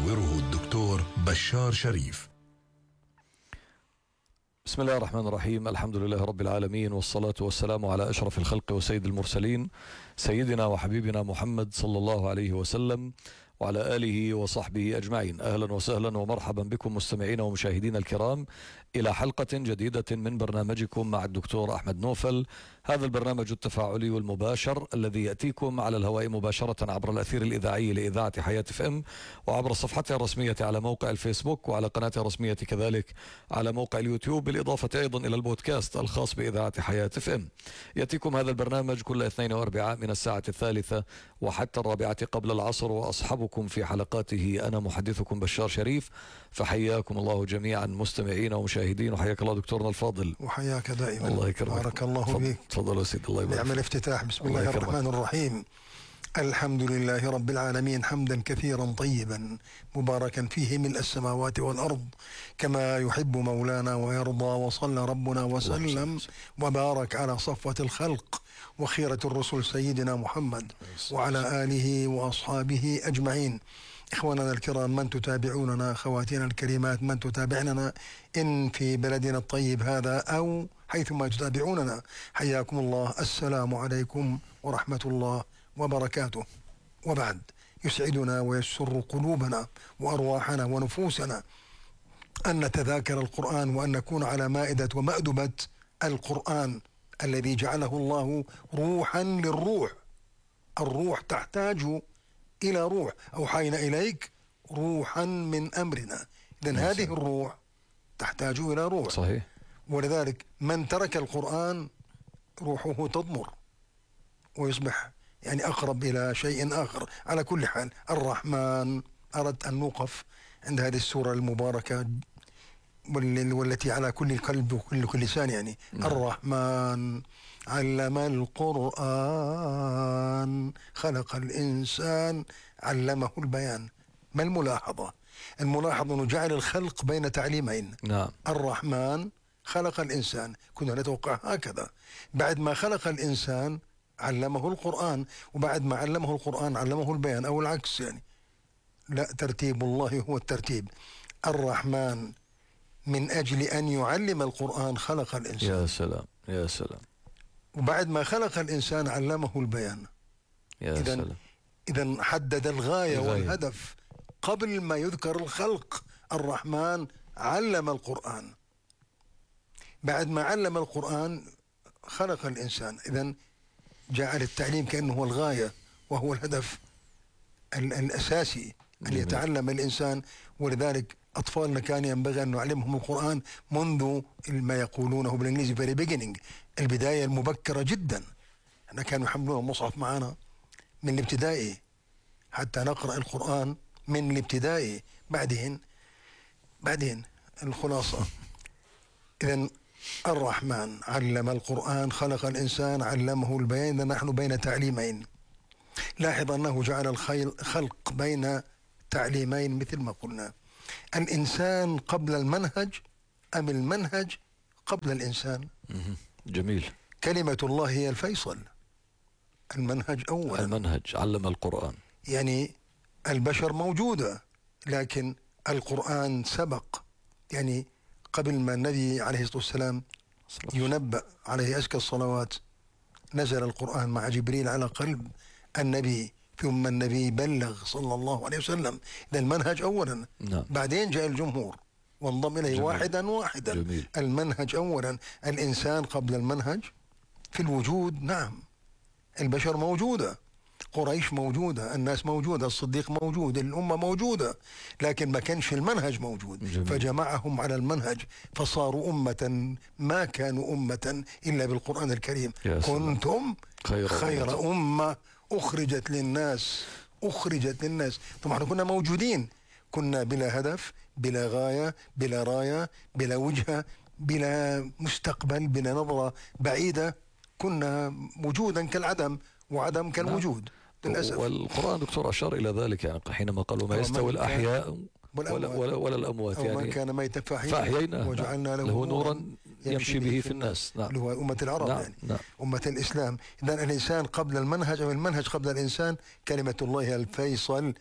يحاوره الدكتور بشار شريف. بسم الله الرحمن الرحيم. الحمد لله رب العالمين، والصلاة والسلام على أشرف الخلق وسيد المرسلين، سيدنا وحبيبنا محمد صلى الله عليه وسلم وعلى آله وصحبه أجمعين. أهلا وسهلا ومرحبا بكم مستمعين ومشاهدين الكرام إلى حلقة جديدة من برنامجكم مع الدكتور أحمد نوفل. هذا البرنامج التفاعلي والمباشر الذي يأتيكم على الهواء مباشرة عبر الأثير الإذاعي لإذاعة حياة FM، وعبر صفحتها الرسمية على موقع الفيسبوك، وعلى قناتها الرسمية كذلك على موقع اليوتيوب، بالإضافة أيضا إلى البودكاست الخاص بإذاعة حياة FM. يأتيكم هذا البرنامج كل اثنين واربعاء من الساعة 3 وحتى 4 قبل العصر، وأصحبكم في حلقاته أنا محدثكم بشار شريف. فحياكم الله جميعا مستمعين ومشاهدين، وحياك الله دكتورنا الفاضل. وحياك دائما. الله يكرمك. بارك الله فيك. تفضل يا سيدي. الله يبارك. نعم الافتتاح. بسم الله الرحمن الرحيم. الحمد لله رب العالمين، حمدا كثيرا طيبا مباركا فيه ملء السماوات والأرض كما يحب مولانا ويرضى. وصلى ربنا وسلم وبارك على صفوة الخلق وخيرة الرسل سيدنا محمد وعلى آله وأصحابه أجمعين. إخواننا الكرام، من تتابعوننا، خواتينا الكريمات من تتابعننا إن في بلدنا الطيب هذا أو حيثما تتابعوننا، حياكم الله. السلام عليكم ورحمة الله وبركاته. وبعد، يسعدنا ويسر قلوبنا وأرواحنا ونفوسنا أن نتذاكر القرآن، وأن نكون على مائدة ومأدبة القرآن الذي جعله الله روحا للروح. الروح تحتاج إلى روح، أوحينا إليك روحا من أمرنا. إذن هذه الروح تحتاج إلى روح. صحيح. ولذلك من ترك القرآن روحه تضمر ويصبح يعني أقرب إلى شيء آخر. على كل حال، الرحمن، أردت أن نوقف عند هذه السورة المباركة والتي على كل قلب وكل لسان يعني. الرحمن علم القرآن خلق الإنسان علمه البيان. ما الملاحظة؟ الملاحظة أنه جعل الخلق بين تعليمين. نعم. الرحمن خلق الإنسان، كنا نتوقع هكذا. بعد ما خلق الإنسان علمه القرآن، وبعد ما علمه القرآن علمه البيان، أو العكس يعني. لا، ترتيب الله هو الترتيب. الرحمن من أجل أن يعلم القرآن خلق الإنسان. يا سلام يا سلام. وبعد ما خلق الإنسان علمه البيان. يا سلام. إذن حدد الغاية والهدف قبل ما يذكر الخلق. الرحمن علم القرآن، بعد ما علم القرآن خلق الإنسان. إذن جعل التعليم كأنه هو الغاية وهو الهدف الأساسي أن يتعلم الإنسان. ولذلك أطفالنا كان ينبغي أن نعلمهم القرآن منذ ما يقولونه بالإنجليزي very beginning، البداية المبكرة جدا. احنا كانوا يحملون المصحف معنا من الابتدائي حتى نقرأ القرآن من الابتدائي. بعدين الخلاصة. إذن الرحمن علم القرآن خلق الإنسان علمه البيان. نحن بين تعليمين. لاحظ أنه جعل الخلق بين تعليمين مثل ما قلنا. الإنسان قبل المنهج أم المنهج قبل الإنسان؟ جميل. كلمة الله هي الفيصل. المنهج أولا. المنهج علم القرآن. يعني البشر موجودة، لكن القرآن سبق. يعني قبل ما النبي عليه الصلاة والسلام ينبأ عليه أزكى الصلوات، نزل القرآن مع جبريل على قلب النبي، ثم النبي بلغ صلى الله عليه وسلم. إذا المنهج أولا. نعم. بعدين جاء الجمهور وانضم إليه. جميل. واحدا. جميل. المنهج أولا. الإنسان قبل المنهج في الوجود. نعم، البشر موجودة، قريش موجودة، الناس موجودة، الصديق موجود، الأمة موجودة، لكن ما كانش المنهج موجود. جميل. فجمعهم على المنهج فصاروا أمة، ما كانوا أمة إلا بالقرآن الكريم. كنتم خير أمة أخرجت للناس. طبعا كنا موجودين، كنا بلا هدف، بلا غاية، بلا راية، بلا وجهة، بلا مستقبل، بلا نظرة بعيدة. كنا وجودا كالعدم وعدم كالوجود. للأسف. والقرآن دكتور أشار إلى ذلك، يعني حينما قالوا ما يستوي الأحياء ولا الأموات، يعني من كان ميتا فأحييناه وجعلنا له نورا يمشي به في الناس. نعم. اللي هو أمة العرب. نعم. يعني نعم. أمة الإسلام. إذن الإنسان قبل المنهج أو المنهج قبل الإنسان. كلمة الله الفيصل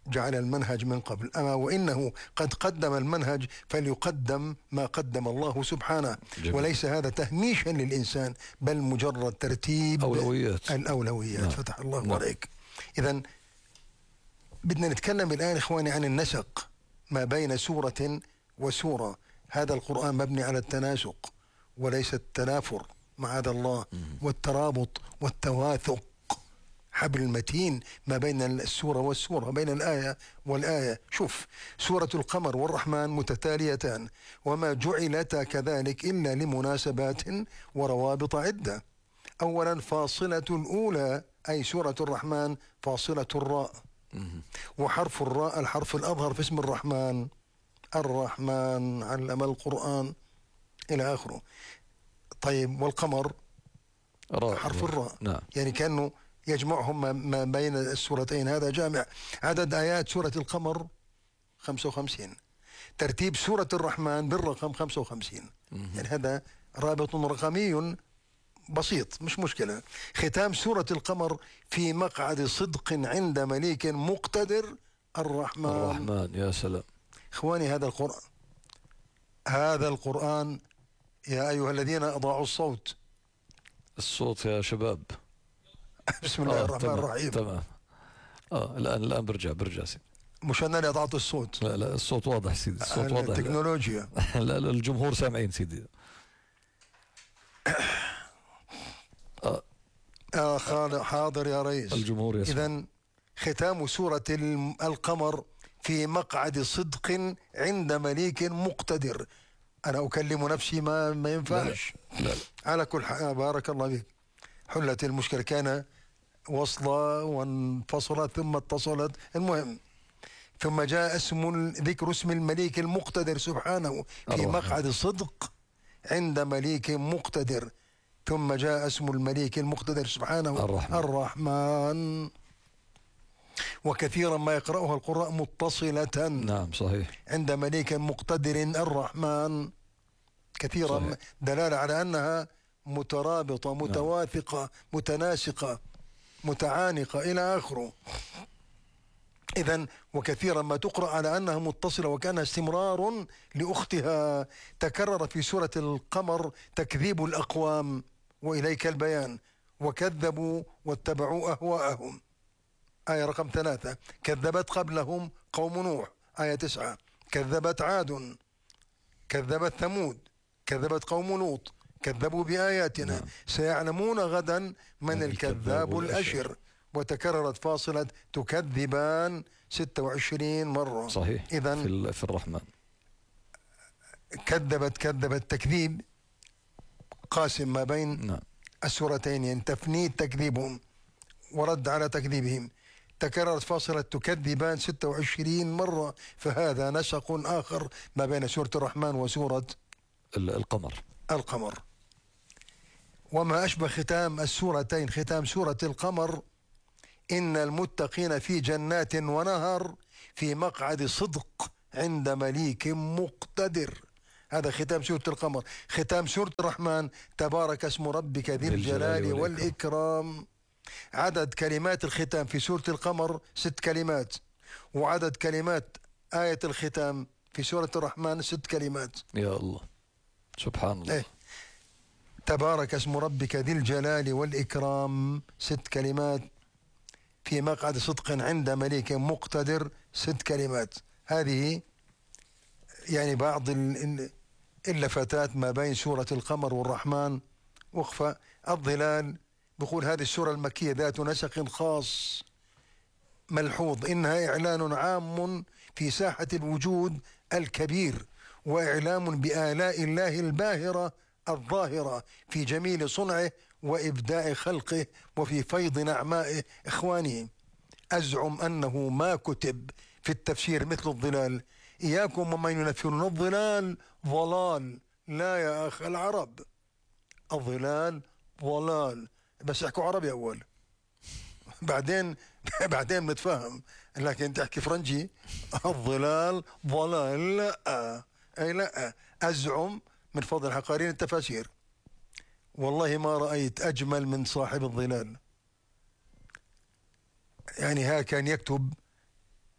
جعل المنهج من قبل، أما وإنه قد قدم المنهج فليقدم ما قدم الله سبحانه. جميل. وليس هذا تهميشا للإنسان، بل مجرد ترتيب الأولويات. نعم. فتح الله نعم. عليك. إذن بدنا نتكلم الآن إخواني عن النسق ما بين سورة وسورة. هذا القرآن مبني على التناسق وليس التنافر معاذ الله، والترابط والتواثق، حبل المتين ما بين السورة والسورة، بين الآية والآية. شوف، سورة القمر والرحمن متتاليتان، وما جعلتا كذلك إلا لمناسبات وروابط عدة. أولا فاصلة الأولى أي سورة الرحمن فاصلة الراء، وحرف الراء الحرف الأظهر في اسم الرحمن. الرحمن علم القرآن إلى آخره. طيب والقمر حرف الراء. نعم. يعني كأنه يجمعهم ما بين السورتين. هذا جامع. عدد آيات سورة القمر 55. ترتيب سورة الرحمن بالرقم 55. يعني هذا رابط رقمي بسيط، مش مشكلة. ختام سورة القمر في مقعد صدق عند مليك مقتدر. الرحمن. يا سلام. إخواني، هذا القرآن يا أيها الذين أضاعوا الصوت يا شباب. بسم الله الرحمن الرحيم. تمام. الآن برجع سيدي. مش أنا اللي أضعت الصوت. لا الصوت واضح سيدي، الصوت واضح. التكنولوجيا. لا الجمهور سامعين سيدي. حاضر يا ريس. الجمهور يسمع. إذن ختام سورة القمر في مقعد صدق عند مليك مقتدر. أنا أكلم نفسي ما ينفعش. لا. على كل حال بارك الله فيك. حلت المشكلة، كان وصلة وانفصلت ثم اتصلت. المهم، ثم جاء ذكر اسم المليك المقتدر سبحانه في مقعد صدق عند مليك مقتدر. ثم جاء اسم المليك المقتدر سبحانه الرحمن. وكثيرا ما يقرأها القراء متصلة. نعم صحيح. عند مليك مقتدر الرحمن، كثيرا صحيح. دلالة على أنها مترابطة متواثقة متناسقة متعانقة إلى آخره. إذن وكثيرا ما تقرأ على أنها متصلة وكأنها استمرار لأختها. تكرر في سورة القمر تكذيب الأقوام وإليك البيان، وكذبوا واتبعوا أهواءهم. آية رقم 3. كذبت قبلهم قوم نوح. آية 9. كذبت عاد، كذبت ثمود، كذبت قوم لوط، كذبوا بآياتنا. سيعلمون غدا من الكذاب الأشر. وتكررت فاصلة تكذبان 26 مرة. صحيح. إذن في الرحمن كذبت تكذيب قاسم ما بين السورتين، يعني تفنيد تكذيبهم ورد على تكذيبهم. تكررت فاصلة تكذبان 26 مرة، فهذا نسق آخر ما بين سورة الرحمن وسورة القمر. وما أشبه ختام السورتين ختام سورة القمر: إن المتقين في جنات ونهر في مقعد صدق عند مليك مقتدر. هذا ختام سورة القمر. ختام سورة الرحمن: تبارك اسم ربك ذي الجلال والإكرام. عدد كلمات الختام في سورة القمر 6 كلمات، وعدد كلمات آية الختام في سورة الرحمن 6 كلمات. يا الله سبحان الله. تبارك اسم ربك ذي الجلال والإكرام 6 كلمات، في مقعد صدق عند مليك مقتدر 6 كلمات. هذه يعني بعض اللفتات ما بين سورة القمر والرحمن. وقفة الظلال بقول هذه السورة المكية ذات نسق خاص ملحوظ، إنها إعلان عام في ساحة الوجود الكبير، وإعلام بآلاء الله الباهرة الظاهرة في جميل صنعه وإبداع خلقه وفي فيض نعمائه. إخواني، أزعم أنه ما كتب في التفسير مثل الظلال. إياكم ومن ينفرون الظلال ضلال. لا يا أخ العرب، الظلال ضلال. بس يحكوا عربي أول، بعدين نتفاهم. لكن تحكي فرنجي الظلال ضلال، لا أي لا. أزعم من فضل حقارين التفاسير والله ما رأيت أجمل من صاحب الظلال. يعني ها كان يكتب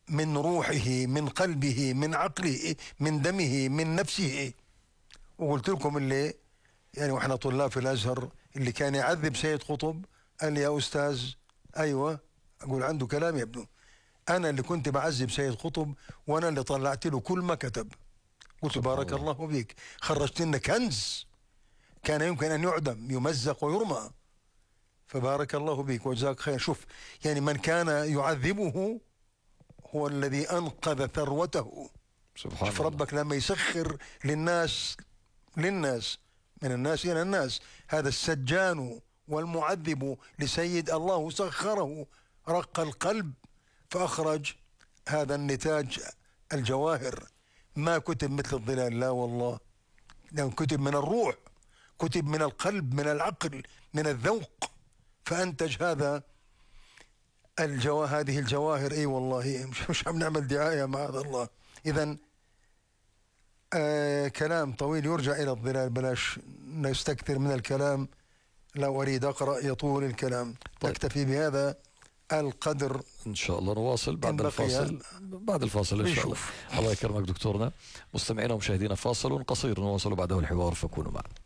من روحه، من قلبه، من عقله، من دمه، من نفسه. وقلت لكم اللي يعني واحنا طلاب في الازهر اللي كان يعذب سيد قطب قال لي يا استاذ ايوه، اقول عنده كلام يا ابنه، انا اللي كنت بعذب سيد قطب وانا اللي طلعت له كل ما كتب. قلت بارك الله بك، خرجت لنا كنز كان يمكن ان يعدم، يمزق ويرمى. فبارك الله بك وجزاك خير. شوف يعني من كان يعذبه هو الذي انقذ ثروته. سبحان شوف الله. ربك لما يسخر للناس من الناس إلى الناس، هذا السجان والمعذب لسيد الله سخره، رق القلب فأخرج هذا النتاج الجواهر. ما كتب مثل الظلال، لا والله، لأن كتب من الروح، كتب من القلب، من العقل، من الذوق، فأنتج هذا هذه الجواهر. اي والله مش عم نعمل دعاية معاذ الله. إذن كلام طويل يرجع إلى الظلال، بلاش نستكثر من الكلام، لو أريد أقرأ يطول الكلام. نكتفي بهذا القدر إن شاء الله. نواصل بعد الفاصل. بعد الفاصل إن شاء الله. الله يكرمك دكتورنا. مستمعينا ومشاهدينا، فاصل قصير نواصل بعده الحوار، فكونوا معنا.